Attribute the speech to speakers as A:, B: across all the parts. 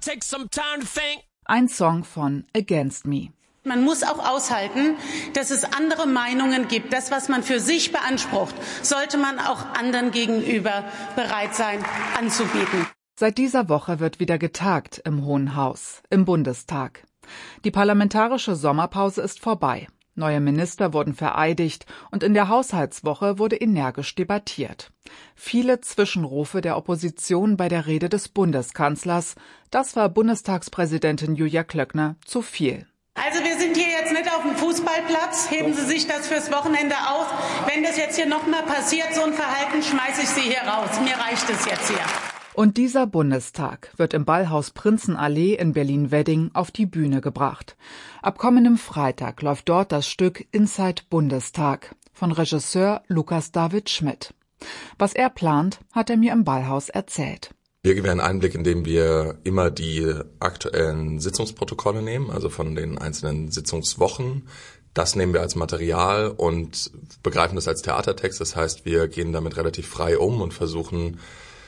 A: Ein Song von Against Me.
B: Man muss auch aushalten, dass es andere Meinungen gibt. Das, was man für sich beansprucht, sollte man auch anderen gegenüber bereit sein anzubieten.
A: Seit dieser Woche wird wieder getagt im Hohen Haus, im Bundestag. Die parlamentarische Sommerpause ist vorbei. Neue Minister wurden vereidigt und in der Haushaltswoche wurde energisch debattiert. Viele Zwischenrufe der Opposition bei der Rede des Bundeskanzlers, das war Bundestagspräsidentin Julia Klöckner zu viel.
B: Also wir sind hier jetzt nicht auf dem Fußballplatz. Heben Sie sich das fürs Wochenende aus. Wenn das jetzt hier nochmal passiert, so ein Verhalten, schmeiße ich Sie hier raus. Mir reicht es jetzt hier.
A: Und dieser Bundestag wird im Ballhaus Prinzenallee in Berlin-Wedding auf die Bühne gebracht. Ab kommendem Freitag läuft dort das Stück Inside Bundestag von Regisseur Lukas David Schmidt. Was er plant, hat er mir im Ballhaus erzählt.
C: Wir geben einen Einblick, indem wir immer die aktuellen Sitzungsprotokolle nehmen, also von den einzelnen Sitzungswochen. Das nehmen wir als Material und begreifen das als Theatertext. Das heißt, wir gehen damit relativ frei um und versuchen,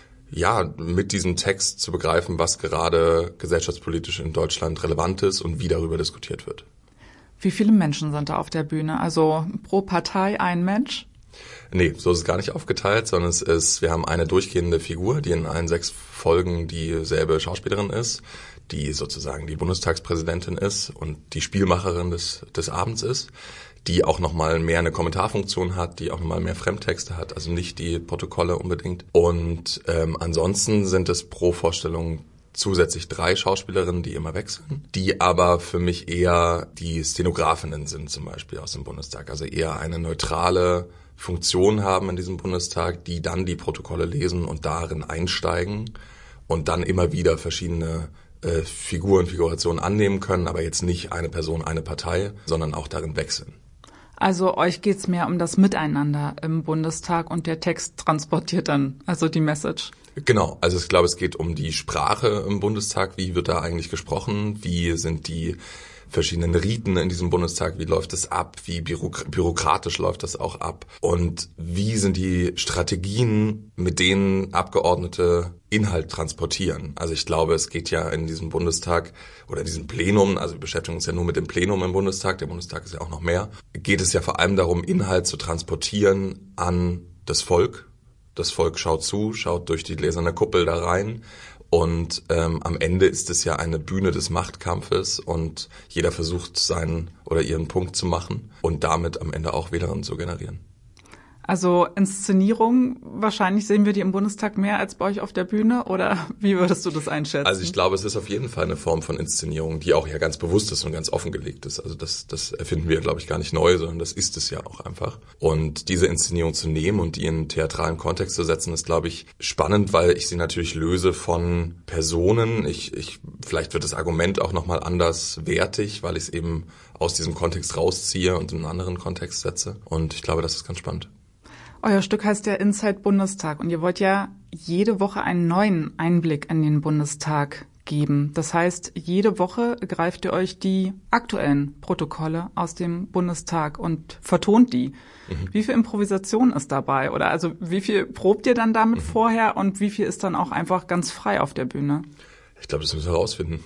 C: mit diesem Text zu begreifen, was gerade gesellschaftspolitisch in Deutschland relevant ist und wie darüber diskutiert wird.
A: Wie viele Menschen sind da auf der Bühne? Also pro Partei ein Mensch?
C: Nee, so ist es gar nicht aufgeteilt, sondern wir haben eine durchgehende Figur, die in allen 6 Folgen dieselbe Schauspielerin ist, die sozusagen die Bundestagspräsidentin ist und die Spielmacherin des Abends ist, die auch nochmal mehr eine Kommentarfunktion hat, die auch nochmal mehr Fremdtexte hat, also nicht die Protokolle unbedingt. Und ansonsten sind es pro Vorstellung zusätzlich 3 Schauspielerinnen, die immer wechseln, die aber für mich eher die Stenografinnen sind, zum Beispiel aus dem Bundestag, also eher eine neutrale Funktion haben in diesem Bundestag, die dann die Protokolle lesen und darin einsteigen und dann immer wieder verschiedene Figurationen annehmen können, aber jetzt nicht eine Person, eine Partei, sondern auch darin wechseln.
A: Also euch geht's mehr um das Miteinander im Bundestag und der Text transportiert dann, also die Message.
C: Genau, also ich glaube, es geht um die Sprache im Bundestag. Wie wird da eigentlich gesprochen? Wie sind die verschiedenen Riten in diesem Bundestag? Wie läuft es ab? Wie bürokratisch läuft das auch ab? Und wie sind die Strategien, mit denen Abgeordnete Inhalt transportieren? Also ich glaube, es geht ja in diesem Bundestag oder in diesem Plenum, also wir beschäftigen uns ja nur mit dem Plenum im Bundestag, der Bundestag ist ja auch noch mehr, geht es ja vor allem darum, Inhalt zu transportieren an das Volk. Das Volk schaut zu, schaut durch die gläserne Kuppel da rein. Und am Ende ist es ja eine Bühne des Machtkampfes und jeder versucht seinen oder ihren Punkt zu machen und damit am Ende auch Wählerinnen zu generieren.
A: Also Inszenierung, wahrscheinlich sehen wir die im Bundestag mehr als bei euch auf der Bühne, oder wie würdest du das einschätzen?
C: Also ich glaube, es ist auf jeden Fall eine Form von Inszenierung, die auch ja ganz bewusst ist und ganz offengelegt ist. Also das erfinden wir, glaube ich, gar nicht neu, sondern das ist es ja auch einfach. Und diese Inszenierung zu nehmen und die in theatralen Kontext zu setzen, ist, glaube ich, spannend, weil ich sie natürlich löse von Personen. Vielleicht wird das Argument auch nochmal anders wertig, weil ich es eben aus diesem Kontext rausziehe und in einen anderen Kontext setze. Und ich glaube, das ist ganz spannend.
A: Euer Stück heißt ja Inside Bundestag und ihr wollt ja jede Woche einen neuen Einblick in den Bundestag geben. Das heißt, jede Woche greift ihr euch die aktuellen Protokolle aus dem Bundestag und vertont die. Wie viel Improvisation ist dabei? Oder also wie viel probt ihr dann damit vorher und wie viel ist dann auch einfach ganz frei auf der Bühne?
C: Ich glaube, das müssen wir herausfinden.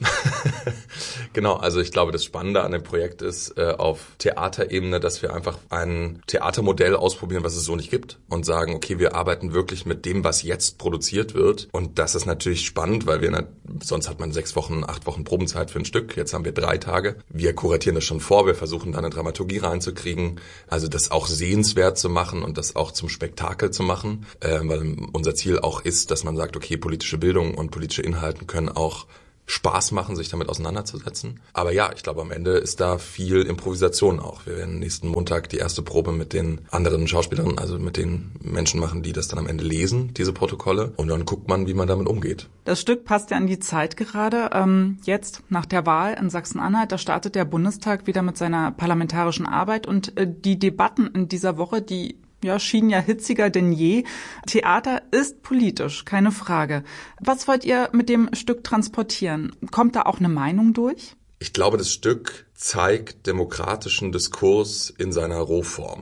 C: Genau, also ich glaube, das Spannende an dem Projekt ist auf Theaterebene, dass wir einfach ein Theatermodell ausprobieren, was es so nicht gibt und sagen, okay, wir arbeiten wirklich mit dem, was jetzt produziert wird. Und das ist natürlich spannend, weil sonst hat man 6 Wochen, 8 Wochen Probenzeit für ein Stück. Jetzt haben wir 3 Tage. Wir kuratieren das schon vor, wir versuchen da eine Dramaturgie reinzukriegen, also das auch sehenswert zu machen und das auch zum Spektakel zu machen, weil unser Ziel auch ist, dass man sagt, okay, politische Bildung und politische Inhalte können auch Spaß machen, sich damit auseinanderzusetzen. Aber ja, ich glaube, am Ende ist da viel Improvisation auch. Wir werden nächsten Montag die erste Probe mit den anderen Schauspielerinnen, also mit den Menschen machen, die das dann am Ende lesen, diese Protokolle. Und dann guckt man, wie man damit umgeht.
A: Das Stück passt ja an die Zeit gerade. Jetzt, nach der Wahl in Sachsen-Anhalt, da startet der Bundestag wieder mit seiner parlamentarischen Arbeit. Und die Debatten in dieser Woche, die schienen ja hitziger denn je. Theater ist politisch, keine Frage. Was wollt ihr mit dem Stück transportieren? Kommt da auch eine Meinung durch?
C: Ich glaube, das Stück zeigt demokratischen Diskurs in seiner Rohform.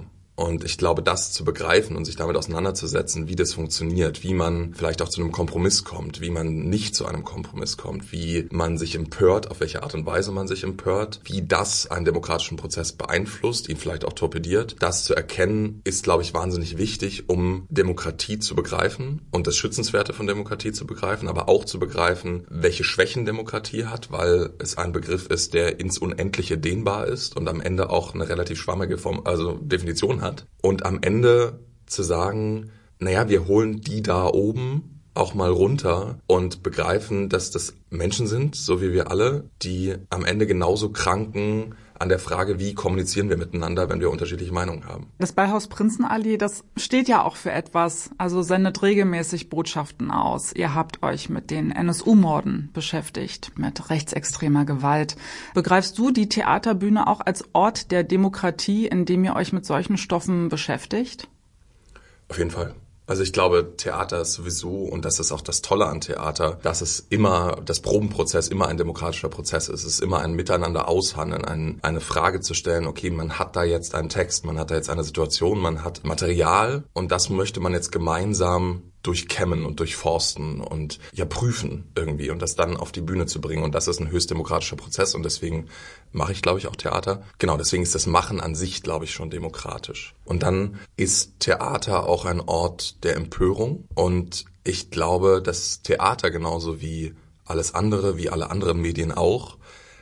C: Und ich glaube, das zu begreifen und sich damit auseinanderzusetzen, wie das funktioniert, wie man vielleicht auch zu einem Kompromiss kommt, wie man nicht zu einem Kompromiss kommt, wie man sich empört, auf welche Art und Weise man sich empört, wie das einen demokratischen Prozess beeinflusst, ihn vielleicht auch torpediert. Das zu erkennen, ist, glaube ich, wahnsinnig wichtig, um Demokratie zu begreifen und das Schützenswerte von Demokratie zu begreifen, aber auch zu begreifen, welche Schwächen Demokratie hat, weil es ein Begriff ist, der ins Unendliche dehnbar ist und am Ende auch eine relativ schwammige Definition hat. Und am Ende zu sagen, naja, wir holen die da oben auch mal runter und begreifen, dass das Menschen sind, so wie wir alle, die am Ende genauso kranken an der Frage, wie kommunizieren wir miteinander, wenn wir unterschiedliche Meinungen haben.
A: Das Ballhaus Prinzenallee, das steht ja auch für etwas, also sendet regelmäßig Botschaften aus. Ihr habt euch mit den NSU-Morden beschäftigt, mit rechtsextremer Gewalt. Begreifst du die Theaterbühne auch als Ort der Demokratie, in dem ihr euch mit solchen Stoffen beschäftigt?
C: Auf jeden Fall. Also ich glaube, Theater ist sowieso, und das ist auch das Tolle an Theater, dass es immer, das Probenprozess immer ein demokratischer Prozess ist. Es ist immer ein Miteinander aushandeln, eine Frage zu stellen, okay, man hat da jetzt einen Text, man hat da jetzt eine Situation, man hat Material und das möchte man jetzt gemeinsam durchkämmen und durchforsten und ja prüfen irgendwie und das dann auf die Bühne zu bringen. Und das ist ein höchst demokratischer Prozess und deswegen mache ich, glaube ich, auch Theater. Genau, deswegen ist das Machen an sich, glaube ich, schon demokratisch. Und dann ist Theater auch ein Ort der Empörung und ich glaube, dass Theater genauso wie alles andere, wie alle anderen Medien auch,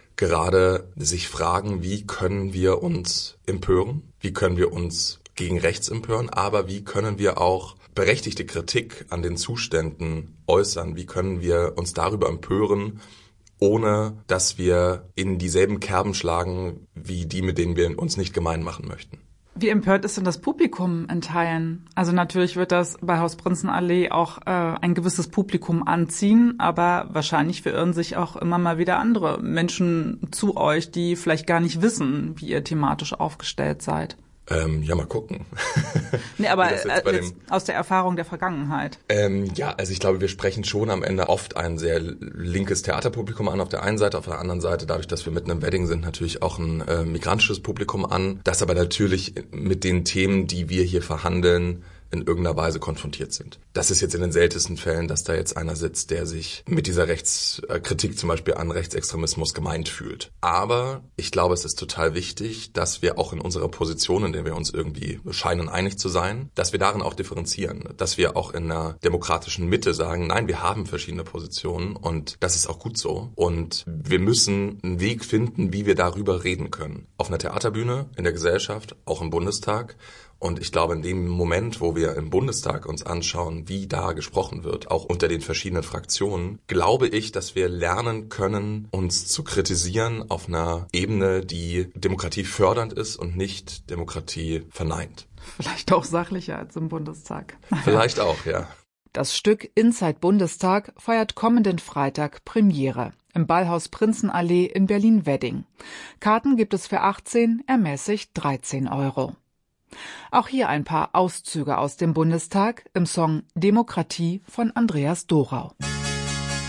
C: gerade sich fragen, wie können wir uns empören? Wie können wir uns gegen rechts empören? Aber wie können wir auch berechtigte Kritik an den Zuständen äußern? Wie können wir uns darüber empören, ohne dass wir in dieselben Kerben schlagen, wie die, mit denen wir uns nicht gemein machen möchten?
A: Wie empört ist denn das Publikum in Teilen? Also natürlich wird das bei Haus Prinzenallee auch ein gewisses Publikum anziehen, aber wahrscheinlich verirren sich auch immer mal wieder andere Menschen zu euch, die vielleicht gar nicht wissen, wie ihr thematisch aufgestellt seid.
C: Ja, mal gucken.
A: Nee, aber jetzt aus der Erfahrung der Vergangenheit.
C: Ja, also ich glaube, wir sprechen schon am Ende oft ein sehr linkes Theaterpublikum an auf der einen Seite, auf der anderen Seite, dadurch, dass wir mitten im Wedding sind, natürlich auch ein migrantisches Publikum an, das aber natürlich mit den Themen, die wir hier verhandeln, in irgendeiner Weise konfrontiert sind. Das ist jetzt in den seltensten Fällen, dass da jetzt einer sitzt, der sich mit dieser Rechtskritik zum Beispiel an Rechtsextremismus gemeint fühlt. Aber ich glaube, es ist total wichtig, dass wir auch in unserer Position, in der wir uns irgendwie scheinen einig zu sein, dass wir darin auch differenzieren, dass wir auch in einer demokratischen Mitte sagen, nein, wir haben verschiedene Positionen und das ist auch gut so. Und wir müssen einen Weg finden, wie wir darüber reden können. Auf einer Theaterbühne, in der Gesellschaft, auch im Bundestag. Und ich glaube, in dem Moment, wo wir im Bundestag uns anschauen, wie da gesprochen wird, auch unter den verschiedenen Fraktionen, glaube ich, dass wir lernen können, uns zu kritisieren auf einer Ebene, die Demokratie fördernd ist und nicht Demokratie verneint.
A: Vielleicht auch sachlicher als im Bundestag.
C: Vielleicht auch, ja.
A: Das Stück Inside Bundestag feiert kommenden Freitag Premiere im Ballhaus Prinzenallee in Berlin-Wedding. Karten gibt es für 18, ermäßigt 13 €. Auch hier ein paar Auszüge aus dem Bundestag im Song Demokratie von Andreas Dorau.